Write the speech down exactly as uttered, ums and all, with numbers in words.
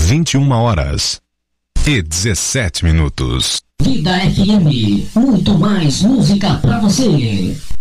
vinte e uma horas e dezessete minutos. Vida F M, muito mais música pra você.